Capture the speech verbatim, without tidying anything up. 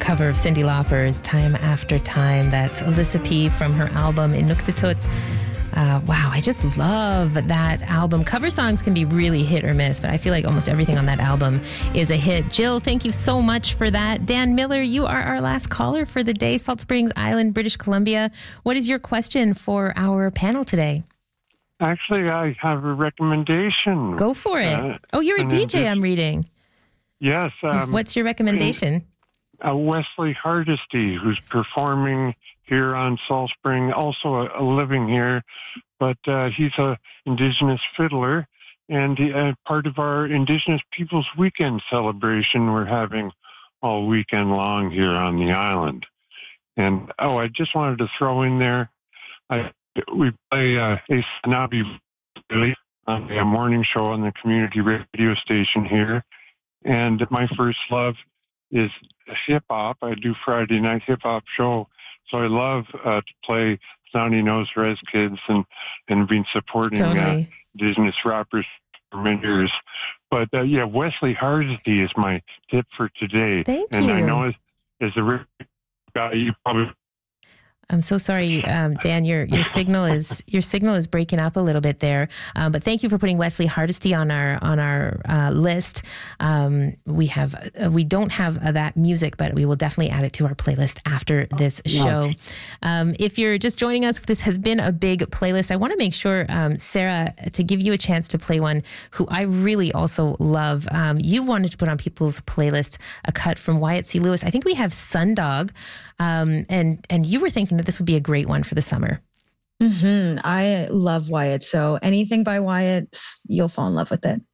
cover of Cyndi Lauper's Time After Time. That's Alyssa P. from her album Inuktitut. Uh, wow, I just love that album. Cover songs can be really hit or miss, but I feel like almost everything on that album is a hit. Jill, thank you so much for that. Dan Miller, you are our last caller for the day. Salt Springs Island, British Columbia. What is your question for our panel today? Actually, I have a recommendation. Go for it. Uh, oh, you're a D J, I'm reading. Yes. Um, What's your recommendation? Uh, Wesley Hardesty, who's performing here on Salt Spring, also a, a living here, but uh, he's a Indigenous fiddler, and he, uh, part of our Indigenous Peoples Weekend celebration we're having all weekend long here on the island. And, oh, I just wanted to throw in there, I, we play uh, a Sanabi on the morning show on the community radio station here, and my first love is hip-hop. I do Friday night hip-hop show, so I love uh, to play Snotty Nose Res Kids and, and been supporting totally. uh, Indigenous rappers for many years. But, uh, yeah, Wesley Hardesty is my tip for today. Thank and you. I know as, as a guy, you probably... I'm so sorry, um, Dan. Your your signal is your signal is breaking up a little bit there. Um, but thank you for putting Wesley Hardesty on our on our uh, list. Um, we have uh, we don't have uh, that music, but we will definitely add it to our playlist after this show. Um, if you're just joining us, this has been a big playlist. I want to make sure, um, Sarah, to give you a chance to play one who I really also love. Um, you wanted to put on people's playlist a cut from Wyatt C. Lewis. I think we have Sundog, um, and and you were thinking that this would be a great one for the summer. Mm-hmm. I love Wyatt, so anything by Wyatt, you'll fall in love with it.